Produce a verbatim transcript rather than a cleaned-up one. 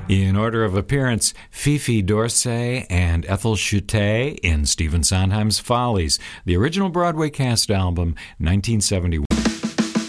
In order of appearance, Fifi Dorsey and Ethel Chute in Stephen Sondheim's Follies, the original Broadway cast album, nineteen seventy-one.